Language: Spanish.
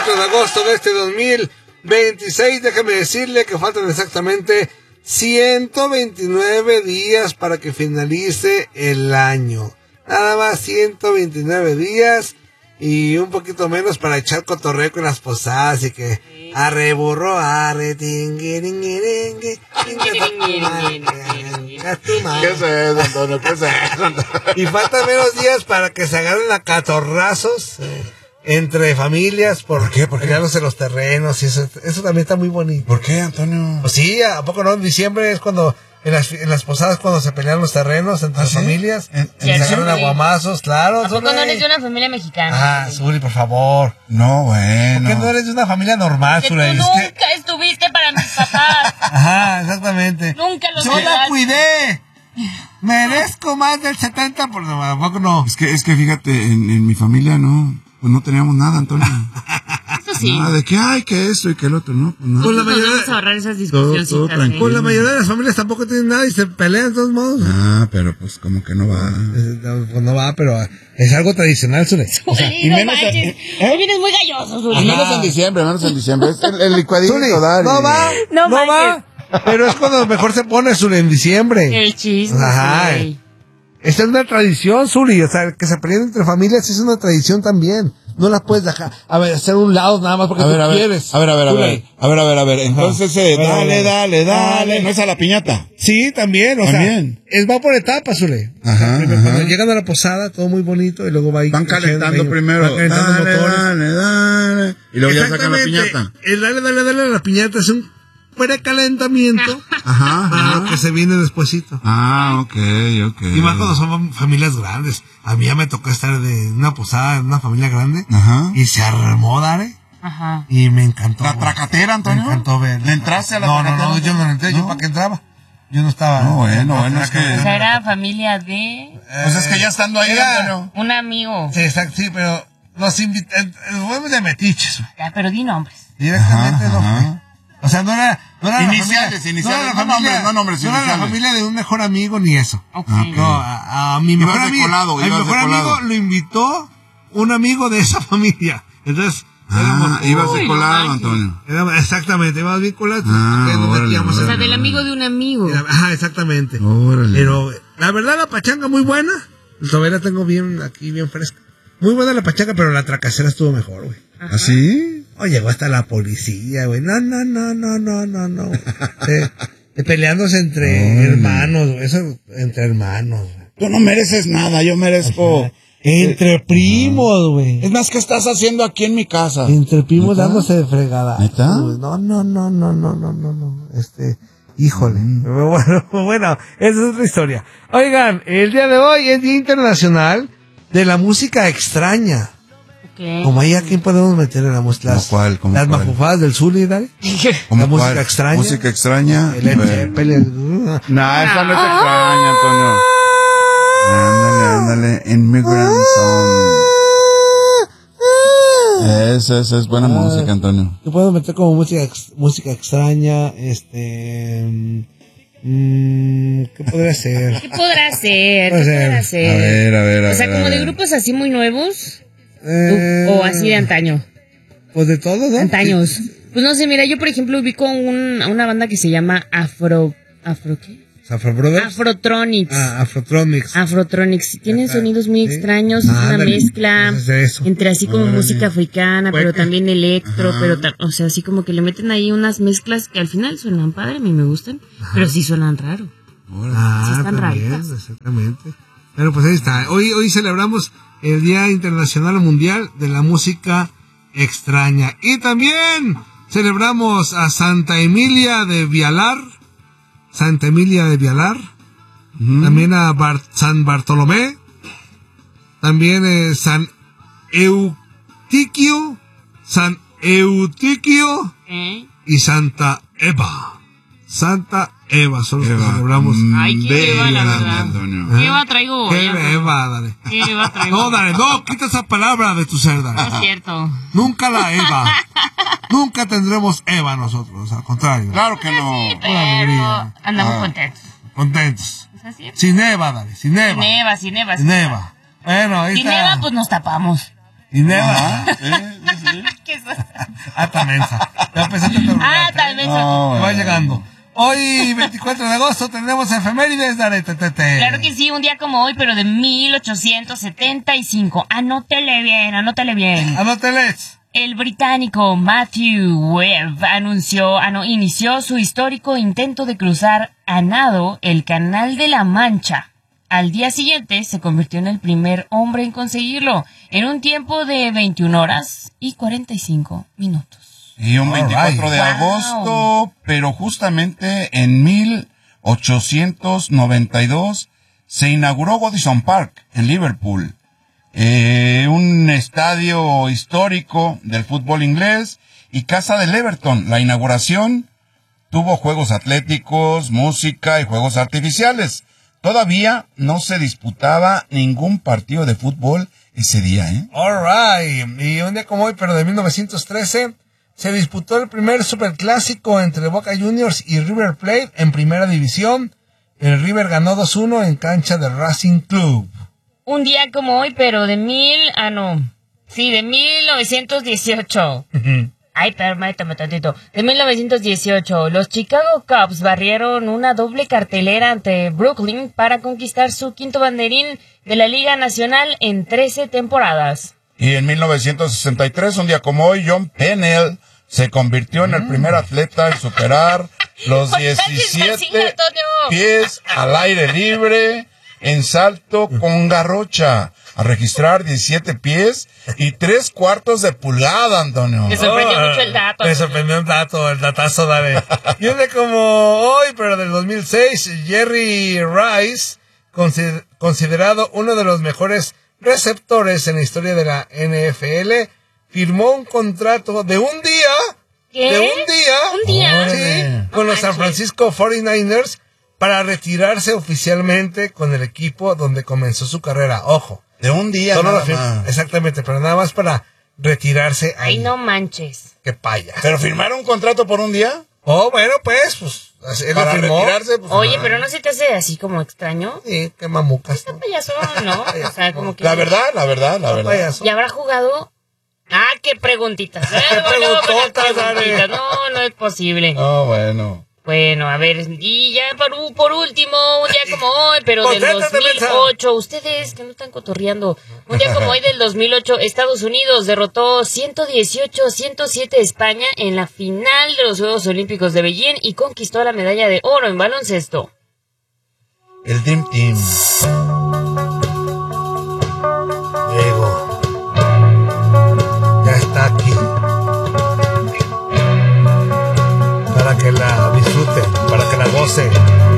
4 de agosto de este 2026. Déjame decirle que faltan exactamente 129 días para que finalice el año. Nada más 129 días y un poquito menos para echar cotorreo con las posadas y que arre burro, arre tinguiringuiringue. ¿Qué es eso, Antonio? ¿Qué es eso? Y faltan menos días para que se agarren a catorrazos entre familias por peleándose los terrenos y eso también está muy bonito. ¿Por qué, Antonio? Pues sí, ¿a poco no? En diciembre es cuando en las posadas cuando se pelean los terrenos entre las familias, se agarran aguamazos, claro. ¿A poco no eres de una familia mexicana? Ah, Zuli, por favor. No, bueno. ¿Por qué no eres de una familia normal, Que tú Zuli? nunca estuviste para mis papás. Ajá, exactamente. Nunca los Yo la cuidaste. cuidé. Merezco más del 70%, por ¿a poco no? Es que fíjate, en mi familia no teníamos nada, Antonio. Eso sí. Nada de que que esto y que el otro, ¿no? Pues nada. Pues la Nosotros mayoría, vamos a ahorrar esas todo discusioncitas. tranquilo. pues la mayoría de las familias tampoco tienen nada y se pelean de todos modos. Ah, pero pues como que no va. Pues no va, pero es algo tradicional, Zuli. O sea, y no menos manches. Hoy vienes muy galloso, Zuli. Y menos en diciembre. Es el licuadito, Zuli, dale. no va, No no va. manches. Pero es cuando mejor se pone, Zuli, en diciembre. El chisme. Ajá. Zuli. Esta es una tradición, Zuli, o sea, que se peleen entre familias es una tradición también. No la puedes dejar, hacer un lado nada más porque tú quieres. A ver. Zuli. Entonces, dale. ¿No es a la piñata? Sí, también, o También. sea, va por etapas, Zuli. Ajá, Primero, ajá. cuando llegan a la posada, todo muy bonito, y luego va ahí Van calentando primero. Van calentando motores. Dale. Y luego ya sacan la Exactamente. piñata. El dale a la piñata es un precalentamiento Ajá. para lo que se viene despuesito. Ah, ok. Y más cuando son familias grandes. A mí ya me tocó estar de una posada en una familia grande. Ajá. Y se armó, Dare. Ajá. Y me encantó. ¿La tracatera, Antonio? Me encantó ver. ¿Le entraste a la tracatera? tracatera? No, yo no entré. ¿Yo ¿No? para qué entraba? Yo no estaba. No, bueno, es que... O sea, era familia de Pues es que ya estando ahí, Antonio. un amigo. Sí, exacto, sí, pero nos fuimos de metiches. Ya, pero di nombres. Directamente Ajá, no ajá. fue. O sea, no era Iniciales, no era la no familia, nombres, no era la iniciales. familia de un mejor amigo ni eso. Ok. No, a mi mejor Ibas de amigo, colado, a mi ibas de mejor amigo colado. lo invitó un amigo de esa familia. Entonces, Ibas de Uy, colado, no manches. Antonio. exactamente, íbamos bien colados. Órale, O sea, del amigo de un amigo. Ajá, exactamente. Órale. Pero la verdad la pachanga muy buena. Todavía la tengo bien aquí, bien fresca. Muy buena la pachanga, pero la tracacera estuvo mejor, güey. ¿Así? Oh, llegó hasta la policía, güey. No. Peleándose entre hermanos, güey. Eso, entre hermanos, güey. Tú no mereces nada, yo merezco... Entre primos, güey. Es más, ¿qué estás haciendo aquí en mi casa? Entre primos ¿Neta? dándose de fregada. ¿Neta? No. Híjole. Bueno, esa es otra historia. Oigan, el día de hoy es Día Internacional de la Música Extraña. Ok. Como ahí, ¿a quién podemos meter en la música? ¿Cómo cuál? Las mafufadas del Zuli, ¿dale? La música extraña. Música extraña. El Zeppelin. No, esa no es extraña, Antonio. Ándale. Immigrant Song. Esa es buena música, Antonio. Yo puedo meter como música extraña, ¿qué podría ser? ¿Qué podrá ser? Puede ¿Qué ser. podrá ser? A ver. O sea, como de grupos así muy nuevos. O así de antaño. Pues de todo, ¿no? Antaños. Pues no sé, mira, yo por ejemplo ubico una banda que se llama ¿Afro qué? ¿Afro Brothers? Afrotronics. Afrotronics. Afrotronics. Tienen Ajá. sonidos muy Sí. extraños, es una Ándale. mezcla Pues es eso. entre así como Órale. música africana, Puede pero que- también electro, Ajá. pero o sea, así como que le meten ahí unas mezclas que al final suenan padre, a mí me gustan, pero sí suenan raro. Sí están también, raritas. exactamente. Pero pues ahí está. Hoy celebramos el Día Internacional Mundial de la Música Extraña. Y también celebramos a Santa Emilia de Vialar. También a San Bartolomé. También San Eutiquio. ¿Eh? Y Santa Eva. Santa Eva, son los que Eva. celebramos. Ay, qué Eva, la verdad. Antonio. ¿Qué Eva traigo? ¿Qué Ya, Eva, dale? ¿Qué Eva traigo? No, dale, no, quita esa palabra de tu ser, No dale. es cierto. Nunca la Eva. Nunca tendremos Eva nosotros, al contrario. Claro que no. Pero alegría. andamos contentos. Contentos. ¿Es así? Sin Eva, dale, sin Eva. Sin Eva. Sin Eva. Bueno, ahí Sin está. Eva, pues nos tapamos. Sin Eva. ¿Qué es eso? También. También. Va llegando. Hoy, 24 de agosto, tenemos efemérides, Daretete. Claro que sí, un día como hoy, pero de 1875. Anótele bien. Anóteles. El británico Matthew Webb inició su histórico intento de cruzar a nado el Canal de la Mancha. Al día siguiente se convirtió en el primer hombre en conseguirlo, en un tiempo de 21 horas y 45 minutos. Y un 24 de agosto, pero justamente en 1892 se inauguró Goodison Park en Liverpool, un estadio histórico del fútbol inglés y casa del Everton. La inauguración tuvo juegos atléticos, música y juegos artificiales. Todavía no se disputaba ningún partido de fútbol ese día, Alright, y un día como hoy, pero de 1913... se disputó el primer superclásico entre Boca Juniors y River Plate en primera división. El River ganó 2-1 en cancha del Racing Club. Un día como hoy, pero de 1918. Permítame tantito. De 1918, los Chicago Cubs barrieron una doble cartelera ante Brooklyn para conquistar su quinto banderín de la Liga Nacional en 13 temporadas. Y en 1963, un día como hoy, John Pennell se convirtió en el primer atleta en superar los 17 pies al aire libre en salto con garrocha, a registrar 17 pies y 3/4 de pulgada, Antonio. Me sorprendió mucho el dato. Me sorprendió el datazo, dale. Y un día como hoy, pero del 2006, Jerry Rice, considerado uno de los mejores receptores en la historia de la NFL, firmó un contrato de un día. ¿Qué? De un día. Sí, con los San Francisco 49ers para retirarse oficialmente con el equipo donde comenzó su carrera. Ojo. De un día nada más. Exactamente, pero nada más para retirarse ahí. Ay, no manches. Qué payas. ¿Pero firmaron un contrato por un día? Oh, bueno, pues él para lo firmó. Retirarse, pues, Oye, pero ¿no se te hace así como extraño? Sí, qué mamucas. Está payaso, ¿no? O sea, como que... La verdad. Payaso. ¿Y habrá jugado? Qué preguntitas. Preguntotas, No es posible. Oh, bueno. Bueno, a ver, y ya por último, un día como hoy, pero del Concéntrate, 2008, ustedes que no están cotorreando, un día como hoy del 2008, Estados Unidos derrotó 118-107 a España en la final de los Juegos Olímpicos de Beijing y conquistó la medalla de oro en baloncesto. El Dream Team. Diego, ya está aquí. Para que la disfruten, para que la gocen.